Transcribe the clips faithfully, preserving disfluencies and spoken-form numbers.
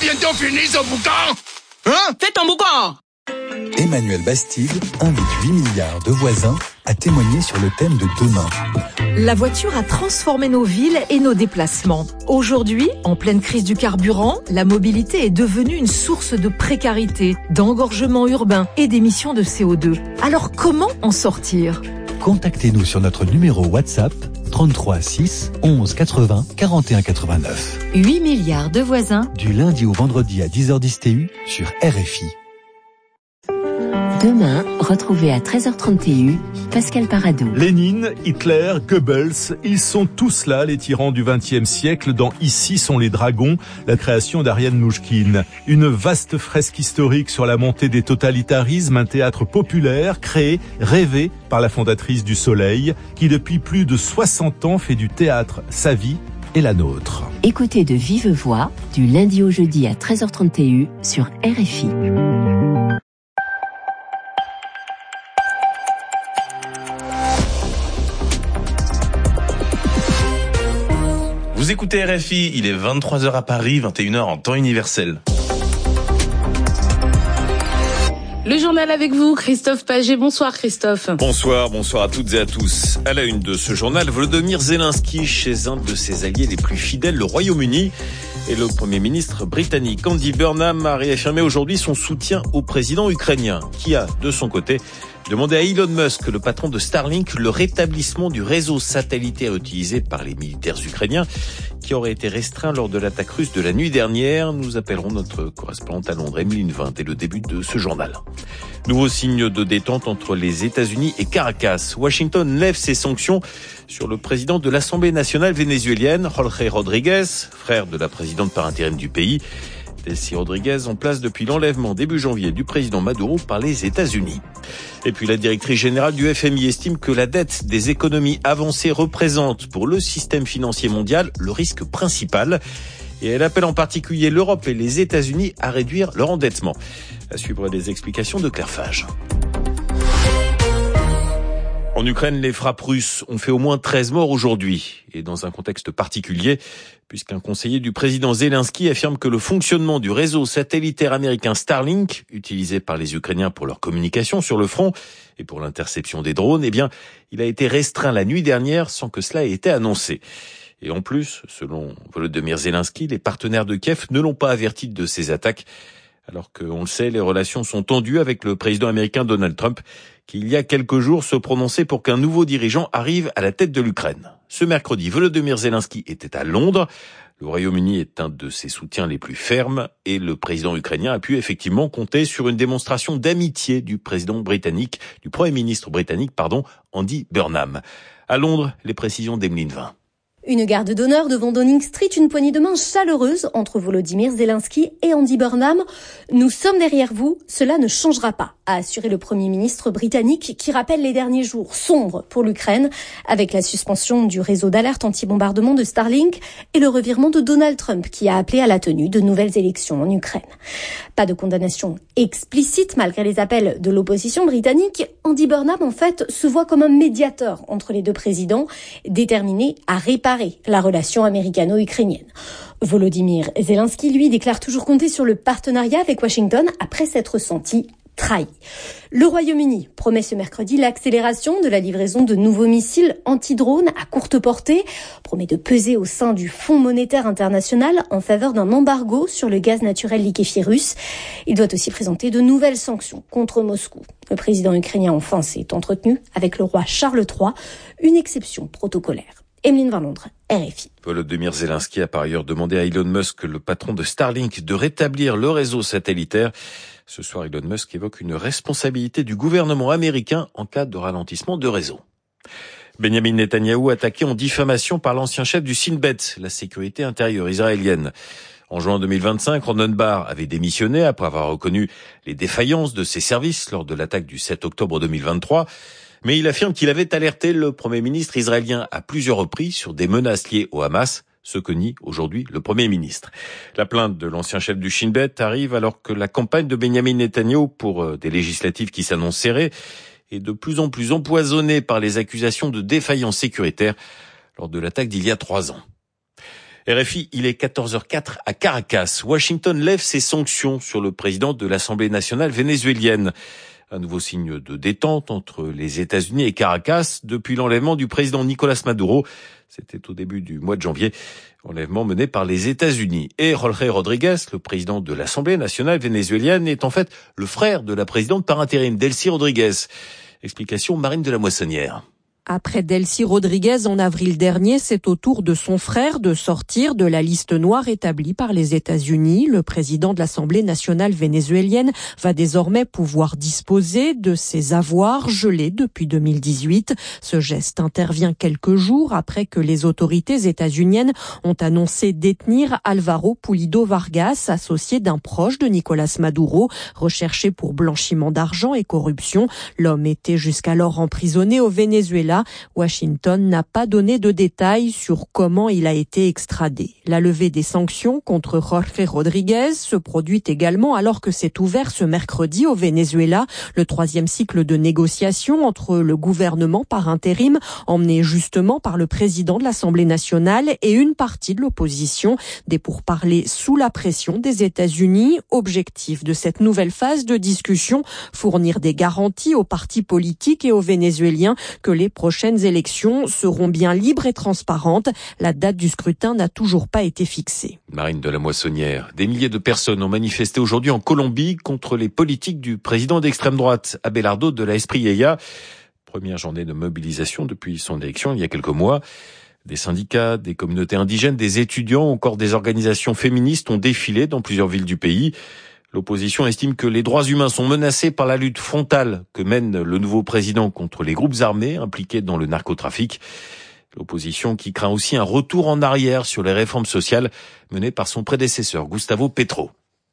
bientôt fini ce boucan. Hein? Fais ton boucan. Emmanuel Bastide invite huit milliards de voisins à témoigner sur le thème de demain. La voiture a transformé nos villes et nos déplacements. Aujourd'hui, en pleine crise du carburant, la mobilité est devenue une source de précarité, d'engorgement urbain et d'émissions de C O deux. Alors comment en sortir ? Contactez-nous sur notre numéro WhatsApp trente-trois six onze quatre-vingts quarante et un quatre-vingt-neuf. huit milliards de voisins. Du lundi au vendredi à dix heures dix T U sur R F I. Demain, retrouvez à treize heures trente T U Pascal Paradou. Lénine, Hitler, Goebbels, ils sont tous là, les tyrans du vingtième siècle, dans Ici sont les dragons, la création d'Ariane Mnouchkine. Une vaste fresque historique sur la montée des totalitarismes, un théâtre populaire, créé, rêvé par la fondatrice du Soleil, qui depuis plus de soixante ans fait du théâtre sa vie et la nôtre. Écoutez de vive voix, du lundi au jeudi à treize heures trente T U sur R F I. Vous écoutez R F I, il est vingt-trois heures à Paris, vingt et une heures en temps universel. Le journal avec vous, Christophe Paget. Bonsoir Christophe. Bonsoir, bonsoir à toutes et à tous. À la une de ce journal, Volodymyr Zelensky chez un de ses alliés les plus fidèles, le Royaume-Uni. Et le Premier ministre britannique Andy Burnham a réaffirmé aujourd'hui son soutien au président ukrainien, qui a, de son côté, demandé à Elon Musk, le patron de Starlink, le rétablissement du réseau satellitaire utilisé par les militaires ukrainiens, qui aurait été restreint lors de l'attaque russe de la nuit dernière. Nous appellerons notre correspondante à Londres, Emeline Vint, dès le début de ce journal. Nouveau signe de détente entre les États-Unis et Caracas. Washington lève ses sanctions sur le président de l'Assemblée nationale vénézuélienne, Jorge Rodriguez, frère de la présidente par intérim du pays. Delcy Rodriguez en place depuis l'enlèvement début janvier du président Maduro par les États-Unis. Et puis la directrice générale du F M I estime que la dette des économies avancées représente pour le système financier mondial le risque principal. Et elle appelle en particulier l'Europe et les États-Unis à réduire leur endettement. À suivre les explications de Claire Fage. En Ukraine, les frappes russes ont fait au moins treize morts aujourd'hui. Et dans un contexte particulier, puisqu'un conseiller du président Zelensky affirme que le fonctionnement du réseau satellitaire américain Starlink, utilisé par les Ukrainiens pour leur communication sur le front et pour l'interception des drones, eh bien, il a été restreint la nuit dernière sans que cela ait été annoncé. Et en plus, selon Volodymyr Zelensky, les partenaires de Kiev ne l'ont pas averti de ces attaques, alors que, on le sait, les relations sont tendues avec le président américain Donald Trump, qui il y a quelques jours se prononçait pour qu'un nouveau dirigeant arrive à la tête de l'Ukraine. Ce mercredi, Volodymyr Zelensky était à Londres. Le Royaume-Uni est un de ses soutiens les plus fermes et le président ukrainien a pu effectivement compter sur une démonstration d'amitié du président britannique, du Premier ministre britannique, pardon, Andy Burnham. À Londres, les précisions d'Emeline Vint. Une garde d'honneur devant Downing Street, une poignée de main chaleureuse entre Volodymyr Zelensky et Andy Burnham. Nous sommes derrière vous, cela ne changera pas, a assuré le Premier ministre britannique qui rappelle les derniers jours sombres pour l'Ukraine avec la suspension du réseau d'alerte anti-bombardement de Starlink et le revirement de Donald Trump qui a appelé à la tenue de nouvelles élections en Ukraine. Pas de condamnation explicite malgré les appels de l'opposition britannique. Andy Burnham en fait se voit comme un médiateur entre les deux présidents, déterminé à réparer la relation américano-ukrainienne. Volodymyr Zelensky, lui, déclare toujours compter sur le partenariat avec Washington après s'être senti trahi. Le Royaume-Uni promet ce mercredi l'accélération de la livraison de nouveaux missiles anti-drones à courte portée, promet de peser au sein du Fonds monétaire international en faveur d'un embargo sur le gaz naturel liquéfié russe. Il doit aussi présenter de nouvelles sanctions contre Moscou. Le président ukrainien enfin s'est entretenu avec le roi Charles trois, une exception protocolaire. Emeline Vint, Londres, R F I. Volodymyr Zelensky a par ailleurs demandé à Elon Musk, le patron de Starlink, de rétablir le réseau satellitaire. Ce soir, Elon Musk évoque une responsabilité du gouvernement américain en cas de ralentissement de réseau. Benjamin Netanyahou attaqué en diffamation par l'ancien chef du Shin Bet, la sécurité intérieure israélienne. En juin deux mille vingt-cinq, Ronen Bar avait démissionné après avoir reconnu les défaillances de ses services lors de l'attaque du sept octobre deux mille vingt-trois. Mais il affirme qu'il avait alerté le Premier ministre israélien à plusieurs reprises sur des menaces liées au Hamas, ce que nie aujourd'hui le Premier ministre. La plainte de l'ancien chef du Shin Bet arrive alors que la campagne de Benjamin Netanyahou pour des législatives qui s'annoncent serrées est de plus en plus empoisonnée par les accusations de défaillance sécuritaire lors de l'attaque d'il y a trois ans. R F I, il est quatorze heures quatre à Caracas. Washington lève ses sanctions sur le président de l'Assemblée nationale vénézuélienne. Un nouveau signe de détente entre les États-Unis et Caracas depuis l'enlèvement du président Nicolás Maduro. C'était au début du mois de janvier, enlèvement mené par les États-Unis. Et Jorge Rodríguez, le président de l'Assemblée nationale vénézuélienne, est en fait le frère de la présidente par intérim, Delcy Rodríguez. Explication Marine de la Moissonnière. Après Delcy Rodríguez en avril dernier, c'est au tour de son frère de sortir de la liste noire établie par les États-Unis. Le président de l'Assemblée nationale vénézuélienne va désormais pouvoir disposer de ses avoirs gelés depuis deux mille dix-huit. Ce geste intervient quelques jours après que les autorités états-uniennes ont annoncé détenir Álvaro Pulido Vargas, associé d'un proche de Nicolás Maduro, recherché pour blanchiment d'argent et corruption. L'homme était jusqu'alors emprisonné au Venezuela. Washington n'a pas donné de détails sur comment il a été extradé. La levée des sanctions contre Jorge Rodríguez se produit également alors que s'est ouvert ce mercredi au Venezuela le troisième cycle de négociations entre le gouvernement par intérim, emmené justement par le président de l'Assemblée nationale et une partie de l'opposition. Des pourparlers sous la pression des États-Unis. Objectif de cette nouvelle phase de discussion, fournir des garanties aux partis politiques et aux Vénézuéliens que les prochaines élections seront bien libres et transparentes. La date du scrutin n'a toujours pas été fixée. Marine de la Moissonnière. Des milliers de personnes ont manifesté aujourd'hui en Colombie contre les politiques du président d'extrême droite, Abelardo de la Espriella. Première journée de mobilisation depuis son élection il y a quelques mois. Des syndicats, des communautés indigènes, des étudiants, encore des organisations féministes ont défilé dans plusieurs villes du pays. L'opposition estime que les droits humains sont menacés par la lutte frontale que mène le nouveau président contre les groupes armés impliqués dans le narcotrafic. L'opposition qui craint aussi un retour en arrière sur les réformes sociales menées par son prédécesseur Gustavo Petro.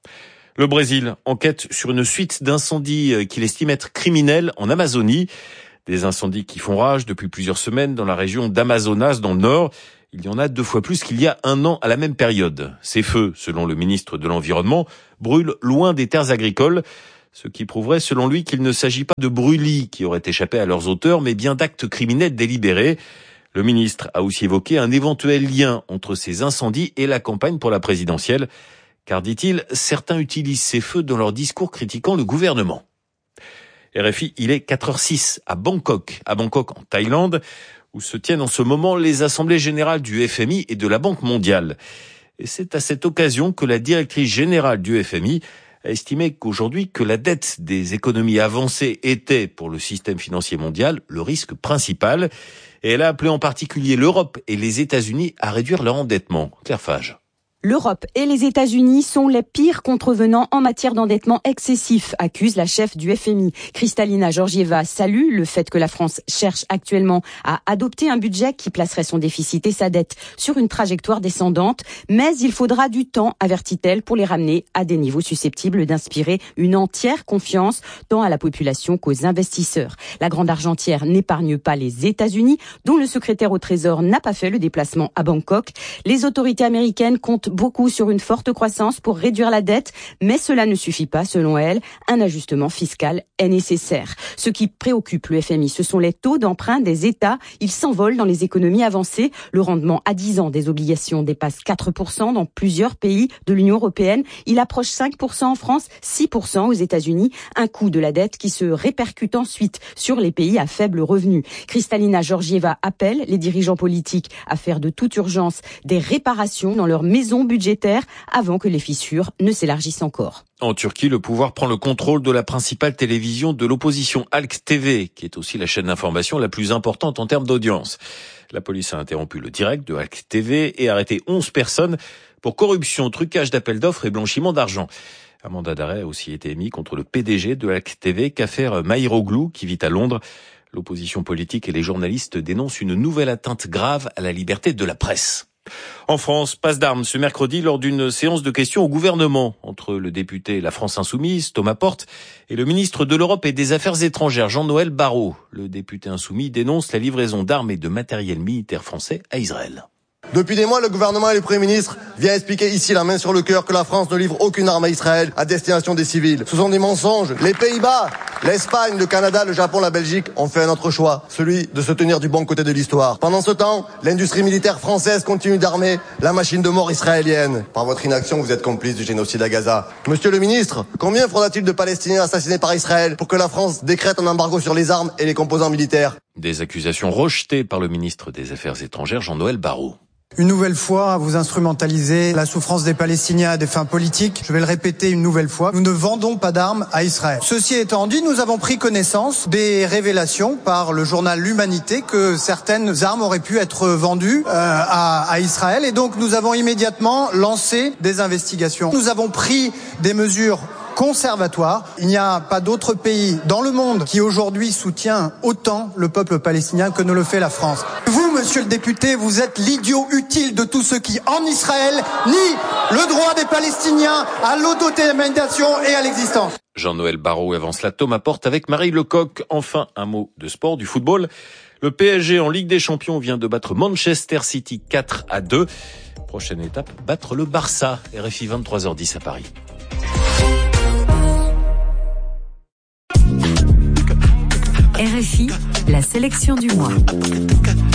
Le Brésil enquête sur une suite d'incendies qu'il estime être criminels en Amazonie. Des incendies qui font rage depuis plusieurs semaines dans la région d'Amazonas dans le nord. Il y en a deux fois plus qu'il y a un an à la même période. Ces feux, selon le ministre de l'Environnement, brûlent loin des terres agricoles, ce qui prouverait selon lui qu'il ne s'agit pas de brûlis qui auraient échappé à leurs auteurs, mais bien d'actes criminels délibérés. Le ministre a aussi évoqué un éventuel lien entre ces incendies et la campagne pour la présidentielle, car, dit-il, certains utilisent ces feux dans leurs discours critiquant le gouvernement. R F I, il est quatre heures six à Bangkok, à Bangkok en Thaïlande, où se tiennent en ce moment les assemblées générales du F M I et de la Banque mondiale. Et c'est à cette occasion que la directrice générale du F M I a estimé qu'aujourd'hui que la dette des économies avancées était, pour le système financier mondial, le risque principal. Et elle a appelé en particulier l'Europe et les États-Unis à réduire leur endettement. Claire Fage. L'Europe et les États-Unis sont les pires contrevenants en matière d'endettement excessif, accuse la chef du F M I. Kristalina Georgieva salue le fait que la France cherche actuellement à adopter un budget qui placerait son déficit et sa dette sur une trajectoire descendante, mais il faudra du temps, avertit-elle, pour les ramener à des niveaux susceptibles d'inspirer une entière confiance tant à la population qu'aux investisseurs. La grande argentière n'épargne pas les États-Unis, dont le secrétaire au Trésor n'a pas fait le déplacement à Bangkok. Les autorités américaines comptent beaucoup sur une forte croissance pour réduire la dette, mais cela ne suffit pas selon elle. Un ajustement fiscal est nécessaire. Ce qui préoccupe le F M I, ce sont les taux d'emprunt des États. Ils s'envolent dans les économies avancées. Le rendement à dix ans des obligations dépasse quatre pour cent dans plusieurs pays de l'Union européenne. Il approche cinq pour cent en France, six pour cent aux États-Unis. Un coût de la dette qui se répercute ensuite sur les pays à faible revenu. Kristalina Georgieva appelle les dirigeants politiques à faire de toute urgence des réparations dans leur maison budgétaire avant que les fissures ne s'élargissent encore. En Turquie, le pouvoir prend le contrôle de la principale télévision de l'opposition, Halk T V, qui est aussi la chaîne d'information la plus importante en termes d'audience. La police a interrompu le direct de Halk T V et arrêté onze personnes pour corruption, trucage d'appels d'offres et blanchiment d'argent. Un mandat d'arrêt a aussi été émis contre le P D G de Halk T V, Kafer Maïroglou, qui vit à Londres. L'opposition politique et les journalistes dénoncent une nouvelle atteinte grave à la liberté de la presse. En France, passe d'armes ce mercredi lors d'une séance de questions au gouvernement entre le député La France Insoumise, Thomas Porte, et le ministre de l'Europe et des Affaires étrangères, Jean-Noël Barrot. Le député insoumis dénonce la livraison d'armes et de matériel militaire français à Israël. Depuis des mois, le gouvernement et le Premier ministre viennent expliquer ici, la main sur le cœur, que la France ne livre aucune arme à Israël à destination des civils. Ce sont des mensonges. Les Pays-Bas, l'Espagne, le Canada, le Japon, la Belgique ont fait un autre choix, celui de se tenir du bon côté de l'histoire. Pendant ce temps, l'industrie militaire française continue d'armer la machine de mort israélienne. Par votre inaction, vous êtes complice du génocide à Gaza. Monsieur le ministre, combien faudra-t-il de Palestiniens assassinés par Israël pour que la France décrète un embargo sur les armes et les composants militaires? Des accusations rejetées par le ministre des Affaires étrangères, Jean-Noël Barrot. Une nouvelle fois, vous instrumentalisez la souffrance des Palestiniens à des fins politiques. Je vais le répéter une nouvelle fois. Nous ne vendons pas d'armes à Israël. Ceci étant dit, nous avons pris connaissance des révélations par le journal L'Humanité que certaines armes auraient pu être vendues euh, à, à Israël. Et donc, nous avons immédiatement lancé des investigations. Nous avons pris des mesures conservatoire. Il n'y a pas d'autre pays dans le monde qui aujourd'hui soutient autant le peuple palestinien que ne le fait la France. Vous, monsieur le député, vous êtes l'idiot utile de tous ceux qui, en Israël, nient le droit des Palestiniens à l'autodétermination et à l'existence. Jean-Noël Barrot avance la tome à porte avec Marie Lecoq. Enfin, un mot de sport, du football. Le P S G en Ligue des Champions vient de battre Manchester City quatre à deux. Prochaine étape, battre le Barça. R F I vingt-trois heures dix à Paris. R F I, la sélection du mois.